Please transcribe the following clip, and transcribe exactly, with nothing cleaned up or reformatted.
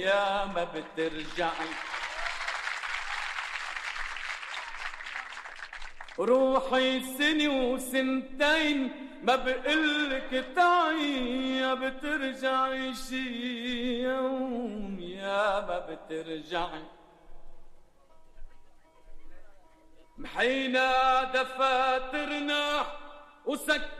يا ما بترجعي. روحي سنة وسنتين ما بقلك تعي، يا بترجعي شي يوم يا ما بترجعي. محينا دفاترنا وسك